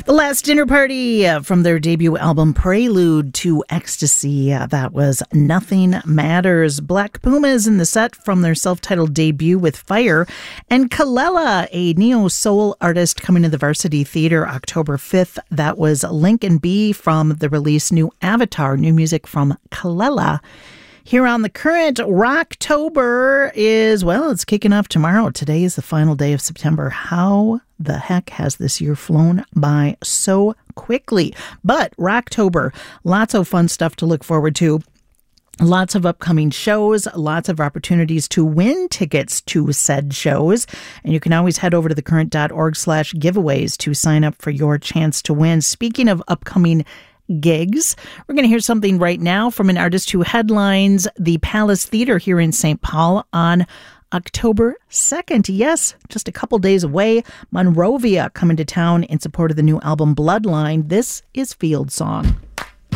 The Last Dinner Party from their debut album Prelude to Ecstasy. That was Nothing Matters. Black Pumas in the set from their self-titled debut with Fire. And Kelela, a neo-soul artist coming to the Varsity Theater October 5th. That was Lincoln B from the release New Avatar, new music from Kelela. Here on The Current, Rocktober is, well, it's kicking off tomorrow. Today is the final day of September. How the heck has this year flown by so quickly? But Rocktober, lots of fun stuff to look forward to. Lots of upcoming shows, lots of opportunities to win tickets to said shows. And you can always head over to thecurrent.org/giveaways to sign up for your chance to win. Speaking of upcoming gigs, we're going to hear something right now from an artist who headlines the Palace Theater here in St. Paul on October 2nd. Yes, just a couple days away. Monrovia coming to town in support of the new album Bloodline. This is Field Song.